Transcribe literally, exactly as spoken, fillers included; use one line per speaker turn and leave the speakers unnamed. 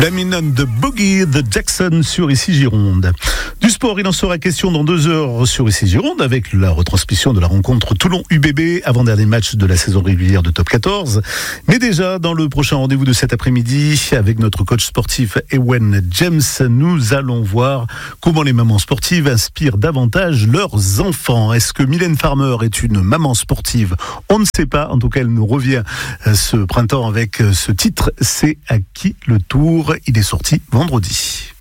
Damien de Boogie de Jackson sur Ici Gironde. Du sport, il en sera question dans deux heures sur Ici Gironde avec la retransmission de la rencontre Toulon-U B B, avant-dernier match de la saison régulière de Top quatorze. Mais déjà, dans le prochain rendez-vous de cet après-midi, avec notre coach sportif Ewen James, nous allons voir comment les mamans sportives inspirent davantage leurs enfants. Est-ce que Mylène Farmer est une maman sportive ? On ne sait pas. En tout cas, elle nous revient ce printemps avec ce titre, C'est à qui le tour ? Il est sorti vendredi.